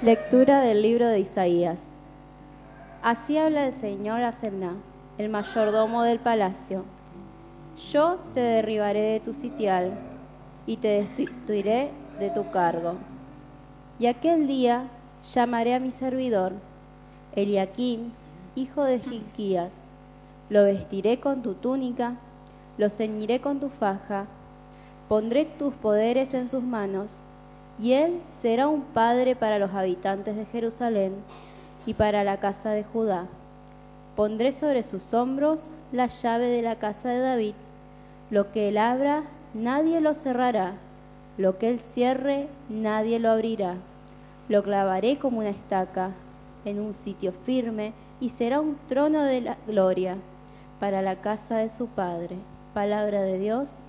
Lectura del libro de Isaías. Así habla el Señor a Semná, el mayordomo del palacio. Yo te derribaré de tu sitial y te destituiré de tu cargo. Y aquel día llamaré a mi servidor, Eliaquim, hijo de Hilquías. Lo vestiré con tu túnica, lo ceñiré con tu faja, pondré tus poderes en sus manos, y él será un padre para los habitantes de Jerusalén y para la casa de Judá. Pondré sobre sus hombros la llave de la casa de David. Lo que él abra, nadie lo cerrará. Lo que él cierre, nadie lo abrirá. Lo clavaré como una estaca en un sitio firme y será un trono de la gloria para la casa de su padre. Palabra de Dios,